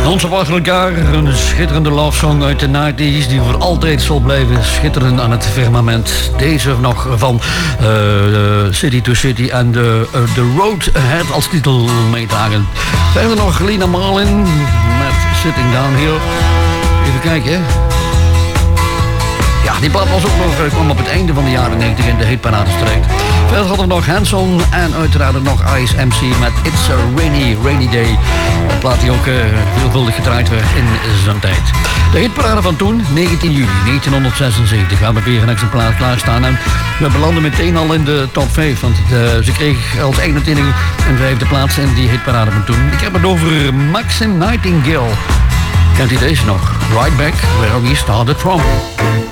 Onze achter elkaar, een schitterende love song uit de 90s die voor altijd zal blijven schitteren aan het firmament. Deze nog van City to City en The Road Ahead als titel meedragen. Verder nog Lena Marlin met Sitting Down Here. Even kijken. Ja, die plaat was ook nog, kwam op het einde van de jaren 90 in de hitparades terecht. Verder hadden we nog Hanson en uiteraard nog Ice MC met It's a Rainy Day. Een plaat die ook veelvuldig gedraaid werd in zijn tijd. De hitparade van toen, 19 juli 1976. We hebben weer een exemplaar klaarstaan en we belanden meteen al in de top 5. Want ze kreeg als 21 en 5e plaats in die hitparade van toen. Ik heb het over Maxim Nightingale. Kent u deze nog? Right Back Where We Started From.